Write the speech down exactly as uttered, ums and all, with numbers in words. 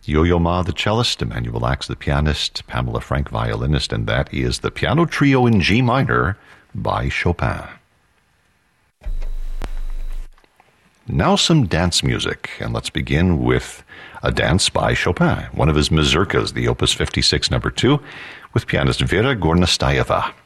Yo-Yo Ma, the cellist, Emanuel Ax, the pianist, Pamela Frank, violinist, and that is the Piano Trio in G minor by Chopin. Now some dance music, and let's begin with a dance by Chopin, one of his mazurkas, the Opus fifty-six number two, with pianist Vera Gornastayeva.